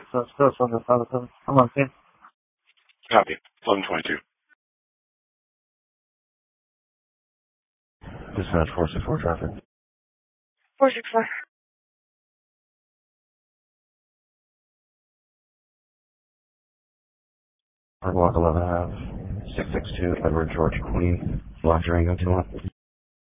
still from the South. Come on, kid. Copy. 1122. Dispatch 464 traffic. 464. Block 11 Ave, 662 Edward George Queen, Black Durango 21.